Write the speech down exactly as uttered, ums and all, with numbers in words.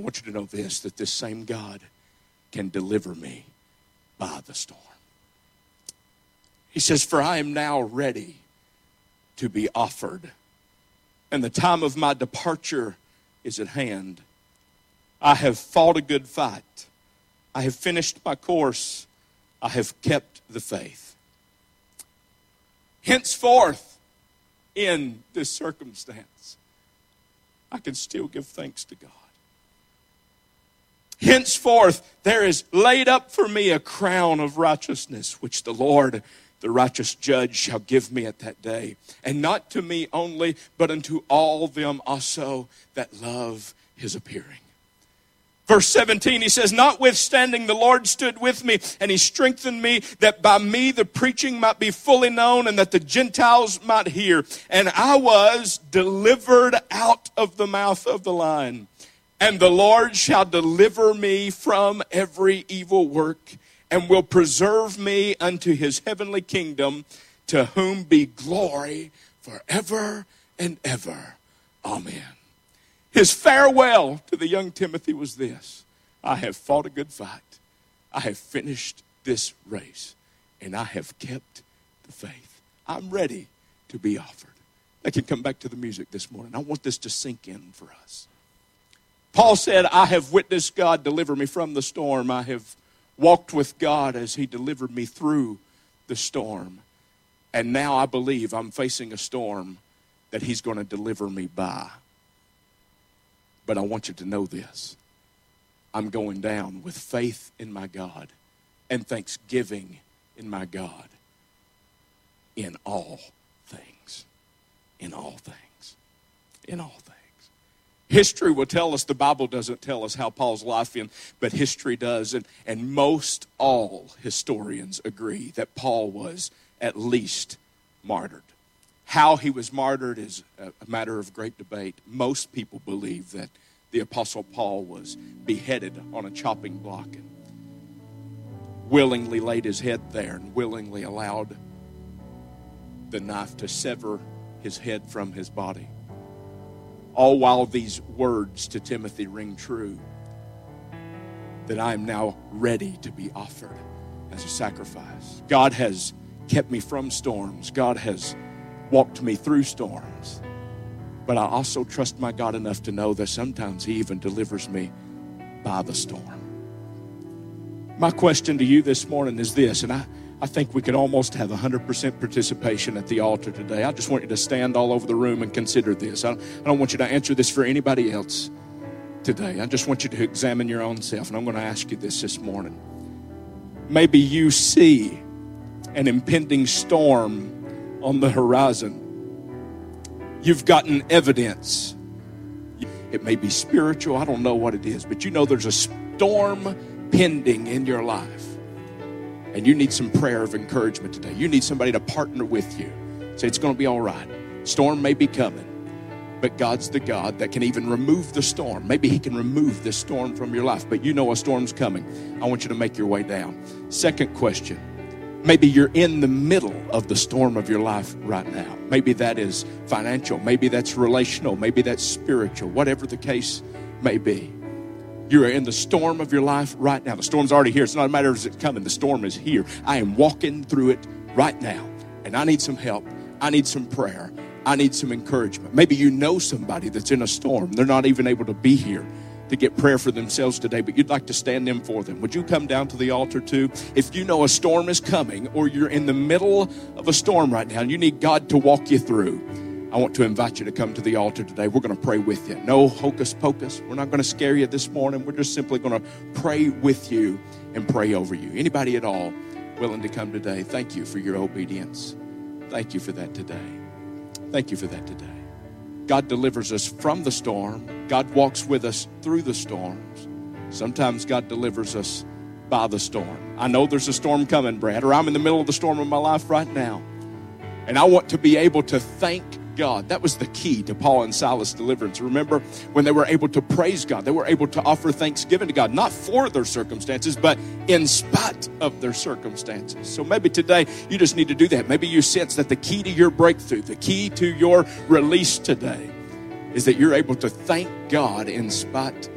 want you to know this, that this same God can deliver me by the storm. He says, for I am now ready to be offered, and the time of my departure is at hand. I have fought a good fight. I have finished my course. I have kept the faith. Henceforth, in this circumstance, I can still give thanks to God. Henceforth, there is laid up for me a crown of righteousness, which the Lord, the righteous judge, shall give me at that day. And not to me only, but unto all them also that love his appearing. Verse seventeen, he says, notwithstanding the Lord stood with me, and he strengthened me, that by me the preaching might be fully known, and that the Gentiles might hear. And I was delivered out of the mouth of the lion. And the Lord shall deliver me from every evil work, and will preserve me unto his heavenly kingdom, to whom be glory forever and ever. Amen. His farewell to the young Timothy was this: I have fought a good fight. I have finished this race, and I have kept the faith. I'm ready to be offered. I can come back to the music this morning. I want this to sink in for us. Paul said, I have witnessed God deliver me from the storm. I have walked with God as he delivered me through the storm. And now I believe I'm facing a storm that he's going to deliver me by. But I want you to know this. I'm going down with faith in my God and thanksgiving in my God in all things. In all things. In all things. History will tell us, the Bible doesn't tell us how Paul's life ended, but history does. And, and most all historians agree that Paul was at least martyred. How he was martyred is a matter of great debate. Most people believe that the Apostle Paul was beheaded on a chopping block and willingly laid his head there and willingly allowed the knife to sever his head from his body. All while these words to Timothy ring true, that I am now ready to be offered as a sacrifice. God has kept me from storms. God has walked me through storms. But I also trust my God enough to know that sometimes he even delivers me by the storm. My question to you this morning is this, and I, I think we could almost have one hundred percent participation at the altar today. I just want you to stand all over the room and consider this. I, I don't want you to answer this for anybody else today. I just want you to examine your own self, and I'm going to ask you this this morning. Maybe you see an impending storm on the horizon. You've gotten evidence. It may be spiritual. I don't know what it is. But you know there's a storm pending in your life. And you need some prayer of encouragement today. You need somebody to partner with you. Say, it's going to be all right. Storm may be coming. But God's the God that can even remove the storm. Maybe he can remove this storm from your life. But you know a storm's coming. I want you to make your way down. Second question. Maybe you're in the middle of the storm of your life right now. Maybe that is financial. Maybe that's relational. Maybe that's spiritual. Whatever the case may be. You are in the storm of your life right now. The storm's already here. It's not a matter of it's coming. The storm is here. I am walking through it right now. And I need some help. I need some prayer. I need some encouragement. Maybe you know somebody that's in a storm. They're not even able to be here to get prayer for themselves today, but you'd like to stand in for them. Would you come down to the altar too? If you know a storm is coming or you're in the middle of a storm right now and you need God to walk you through, I want to invite you to come to the altar today. We're going to pray with you. No hocus pocus. We're not going to scare you this morning. We're just simply going to pray with you and pray over you. Anybody at all willing to come today? Thank you for your obedience. Thank you for that today. Thank you for that today. God delivers us from the storm. God walks with us through the storms. Sometimes God delivers us by the storm. I know there's a storm coming, Brad, or I'm in the middle of the storm of my life right now. And I want to be able to thank God. That was the key to Paul and Silas' deliverance. Remember when they were able to praise God, they were able to offer thanksgiving to God, not for their circumstances, but in spite of their circumstances. So maybe today you just need to do that. Maybe you sense that the key to your breakthrough, the key to your release today is that you're able to thank God in spite